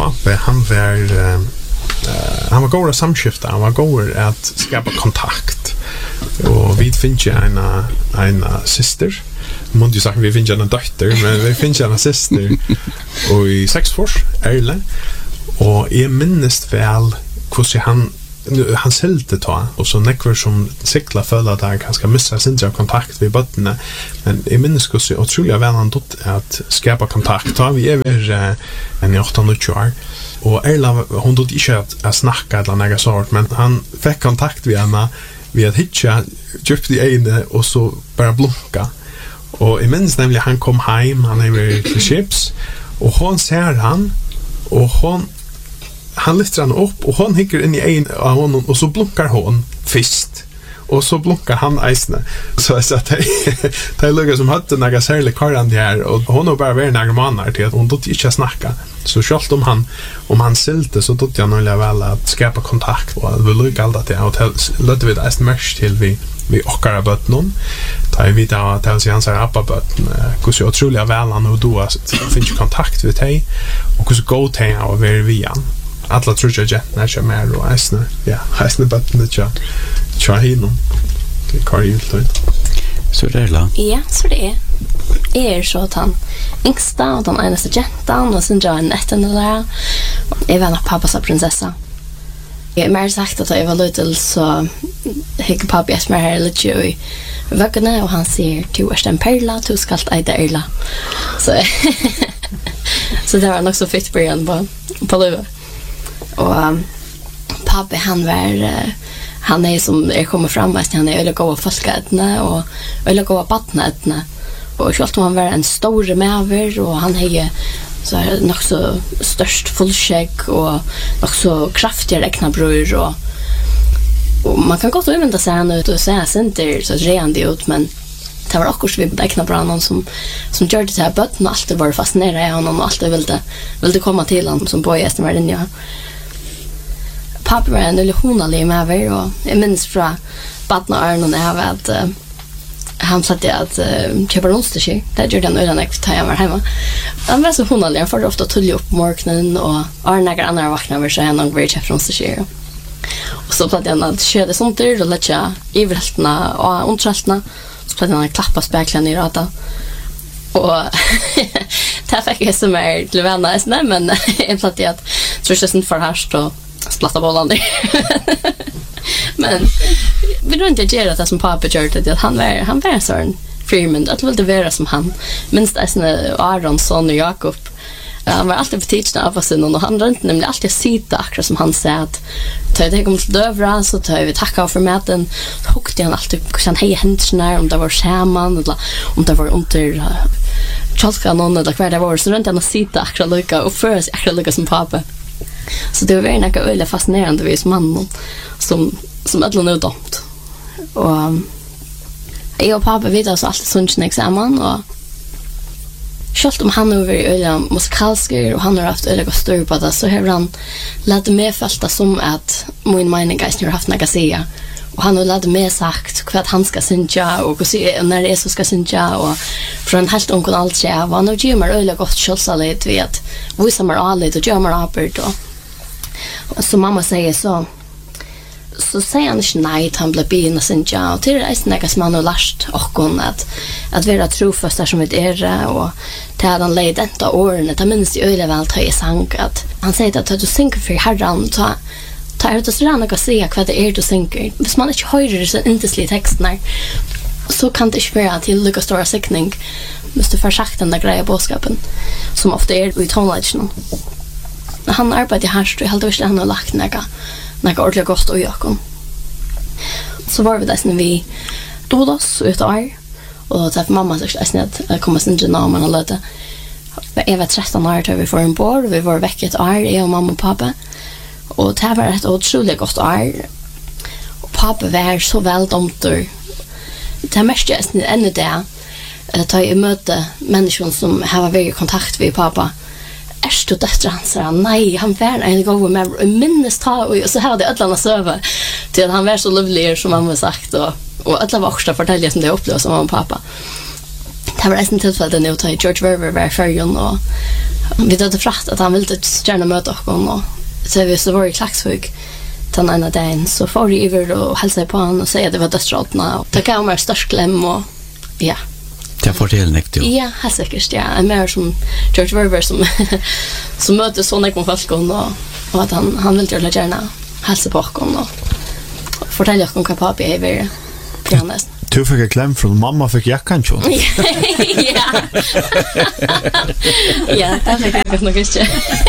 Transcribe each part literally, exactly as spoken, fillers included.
pappa, han var uh, han var god att samskifta, han var god att skapa kontakt. Och vi finns ju en en syster. Man ju sagt vi finns ju en dotter, men vi finns ju en syster. Och i sex år, Erle. Och jag minns väl hur han han sälte ta och så nekvar som cykla följa där kanske missa sin kontakt med bötterna, men jag minns hur så otroligt väl han dott att skapa kontakt. Ta vi över en åtta år. Och Erla hon dott inte att snacka eller något sort, men han fick kontakt med henne vi att hitcha djupt i ene och så bara blunka. Och jag minns nämligen han kom hem, han är vid till chips och hon ser han och hon han lyfter han upp och hon hickar in i en av honom och så blunkar hon fist och så blunkar han eisne. Så jag sa att det är lugga som hade några särliga karran här och hon har bara varit några månader till att hon dott inte snacka. Så självt om han om han silte så dott jag nog väl att skapa kontakt och vi lugga allt det och låter vi det eisne mest till vi vi åkar bort någon. Ta vi där att han säger appa bort hur så otroligt väl han och då finns kontakt med dig och hur så gå till och vara vi igen. Alla tror jag att när jag mer och äsna. Ja, äsna bötterna tja. Tja hinom. Det är kvar jultid. Så det är la? Ja, så det är. Jag är så att han yngsta och den enaste gentan och sen drar en etten där. Jag var en pappas prinsessa. Jag har mer sagt att jag var lite så hickade pappa jag mer lite i veckorna och han säger du är en perla, du ska allt äta Erla. Så, så det var nog så fitt början på, på livet. Och um, pappa han var uh, han är som är kommer fram att han är öle goda folkætna och öle goda badnætna och självt han var en stor mäver och han är så här nog så störst fullskägg och nog så kraftiga räknabror och och man kan gott använda sig han ut och säga center så rent ut men det var också vi beräkna på någon som som gjorde det här bötten alltid var fascinerad av honom och alltid ville ville komma till honom som boyest med den ja. Pappa var en illusionalig med över och jag minns från badna Arnon är att uh, han satt att uh, köpa onsdagskyr. Det gjorde han utan att ta jag var hemma. Han var så honalig, han får ofta tulla upp morgonen och Arnagar andra vaknar över så han någon var köpa onsdagskyr. Och så platt jag att köra sånt där och lägga ivrältna och onträltna. Så platt jag att klappa späklarna i rata. Och där fick jag som är till vänner. Nej, men jag platt jag att tror jag inte för härst och splatta bollen där. Men vi då inte göra det som pappa gjorde det att han var han var en sån firman att ville vara som han minst är såna Aron son och Jakob. Han var alltid på teachna av oss och han rent nämligen alltid sitta akkurat som han sa att ta det kom till dövra så tar vi tacka för maten hukte han alltid kan hej händerna om det var skämman eller om det var under chalka någon eller kvar det var så rent han sitta akkurat lika och för sig akkurat lika som pappa. Så det var väldigt något väldigt fascinerande vis mannen som som alla nu domt. Och jag och pappa vet alltså alltid sunchen examen och självt om han över öliga musikalsker och han har haft öliga stor på det så har han lärt mig fälta som att min mening har haft något att säga. Och han har lärt mig sagt vad han ska synja och när det är så ska synja och från helt onkel allt så var han och Jimmer öliga gott kölsaligt vet vi som är allt och Jimmer Albert och så mamma säger så så säger han inte nej att han blir bina synja och till det är snäcka som han har lärt och att att vara trofast där som ett är och till att han lejde detta åren det minns ju öliga väl ta i sang att han säger att du synker för herran ta ta är det så rann att se vad det är du synker hvis man inte hör det så intensely texten så kan det inte vara till lycka stora siktning måste försagt den där greja bådskapen som ofta är i tonlagen han arbetar här så helt visst han har lagt några några ordentligt gott och jag så var vi där när vi då oss ut och och så mamma sa att komma sin namn och lite jag var tretton år då vi får en bord och vi var väck ett år jag och mamma och pappa och det var ett otroligt gott år och pappa var så väl domtor det mest just ännu där att jag mötte människor som har varit i kontakt med pappa är stod efter han sa nej han var en gång med minnes ta och så hade jag alla söva till att han var så lovlig som mamma sagt och och alla var också fortälja som det upplevde som mamma och pappa. Det var nästan tillfället nu att George Verver var i färgen och vi hade fratt att han ville gärna möta oss och så vi så var i Klaxvik den ena dagen så får vi över och hälsa på han och säga att det var dödsrådna och det kan vara störst glöm och ja. Det fortäljer nekte jo. Ja, helt säkert, ja. En mer som George Verver som, som möter sådana med folk och, och att han, han vill göra gärna hälsa på oss och fortälja oss om vad pappa är över pianist. Du fick en kläm från mamma fick jackan tjon. Ja. Ja, det fick jag nog inte.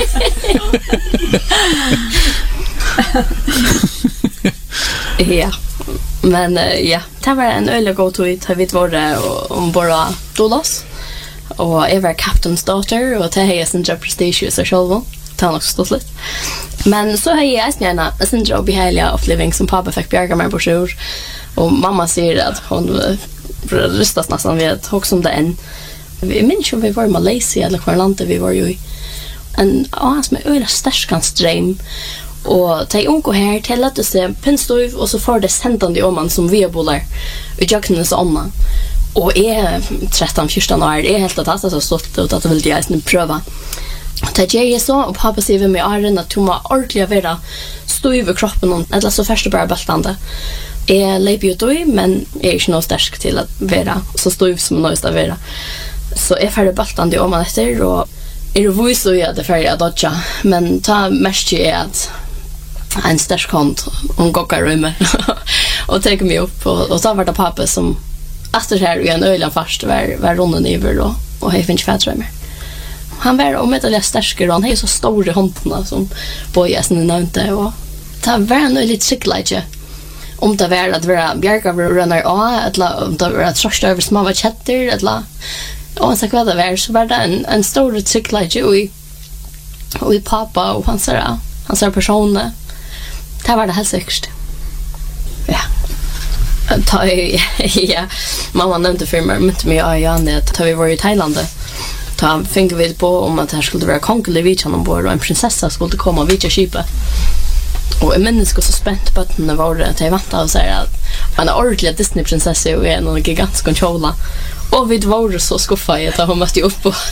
Ja. Men uh, ja, det var en öle god tid har vi varit om bara dolos. Och jag var captain's daughter och det är sin jobb prestigious och själv. Det har också stått lite. Men så har jag gärna en jobb i hela upplevelse som pappa fick bjärga mig på sjur. Och mamma säger att hon rystas nästan vid att också om det en. Vi minns ju vi var i Malaysia eller kvar landet vi var ju i. En ja, som är öle stärskans dröm. Och de unga här till att se pinnstov och så får det sändande om man som vi bollar i jakten så omma. Och är tretton fjorton år är helt att ha så stått och att vill jag snart pröva. Det ger jag så och pappa säger med Arren att hon var ordentligt vara stå över kroppen och eller så första bara baltande. Är lever ju då men är inte något stark till att vara så stå över som något att vara. Så är färdig baltande om man efter och är det voice så jag det färdig att dodga men ta mest är att en stark hand och gockar rummet och tar mig upp och, och så var det pappa som efter här i en ölen fast var, var ronden över då och jag finns färdrömmer. Han var om ett eller starkare och han är så stora händerna som bojasen nämnde och det var en lite cykelage om det var att vara bjärgar runner av eller om det var att trösta över små chatter eller och så vad det var så var det en, en stor cykelage och i, och i pappa och han sa han sa personer. Det var det helt säkert. Ja. Ta, ja. Mamma nämnde för mig, inte mig och Janne, att vi var i Thailand. Ta fick vi på om att det här skulle vara konkel vid honom ombord och en prinsessa skulle komma och vitja skipet. Och en människa så spänt på att den var att jag vantade och säger att man är ordentlig Disney-prinsessa och är en gigantisk kjola. Och vi var så skuffade att hon måste upp och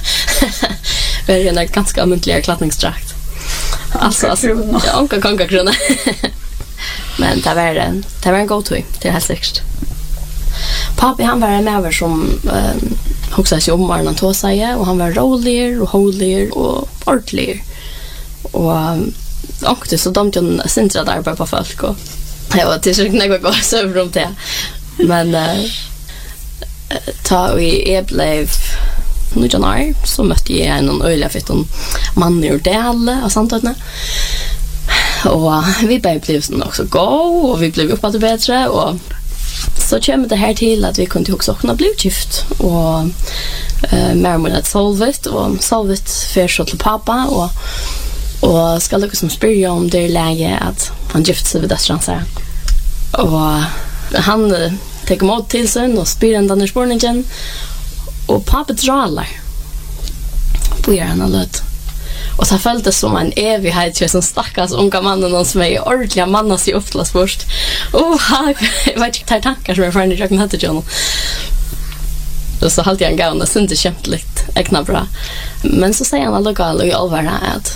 vi är en ganska muntliga klattningsdrakt. Alltså, alltså ja, onka konka krona. Men det var en, det var en god tid, det är helt säkert. Pappa han var en över som um, också sig om varandra tog sig och han var roligare och holigare och ordligare. Och um, och det så de ju centralt arbete på folk och jag var till sjuk några gånger så över om det. Men uh, ta vi är blev nu januari så mötte jag en öliga fitt en man ur Dale och sånt där. Och vi blev också gå och vi blev uppåt bättre och så kommer det här till att vi kunde också kunna bli gift och eh mer med att solvet och solvet för så till pappa och och ska lucka som spyrja om det läge att han gifte sig vid dödsransa. Och han eh, tar emot till sig och spyr en Anders Borningen och pappa drar på er han låt. Och så följde det som en evighet till som stackars unga mannen som är ordentliga manna sig upplas först. Och jag vet inte tankar som är för en jag kan hata John. Och så halt jag en gång det synte kämpligt äkna bra. Men så säger han alla gal och jag allvar att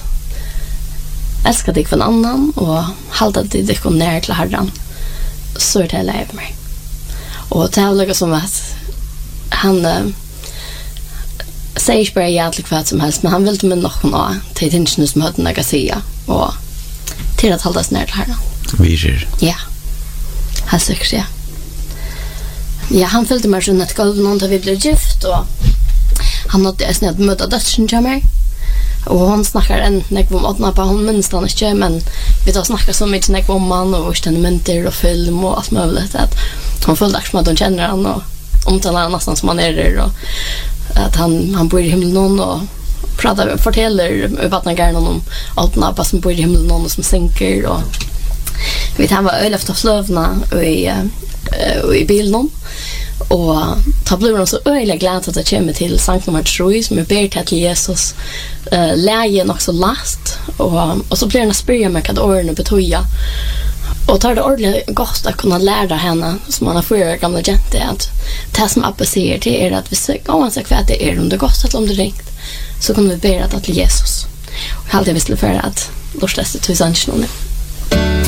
älska dig för en annan och halta dig dig ner till Herren. Så är det hela över mig. Och det är som att han säger bara jävligt vad som helst men han vill med någon nå till tinchen som hade några säga och till att hålla snärt här då. Viser. Ja. Han säger ja. Ja, han följde mig runt att golv någon då vi blev gift och han hade snä att möta dödsen till mig. Och hon snackar en när vi åtna på hon minst han inte men vi då snackar så mycket när om man och sten mentor och film och allt möjligt att hon följde som att hon känner han och omtalar nästan som man är där och att han han bor i himlen någon och pratar fortäller vattnagärna om allt när som bor i himlen någon som sänker och vet han var ölafta slövna i uh, i bilen och ta blir de så öliga glada att det kommer till Sankt nummer tre som är ber till Jesus uh, lägen också last och och så blir det spyrja med vad orden betyder och tar det ordentligt gott att kunna lära henne som man har för gamla jente att det som Abba säger till är att vi söker om man säger att det är om det gott eller om det ringt så kunde vi bära det till Jesus. Och jag hade visst för att lust efter till sanningen nu.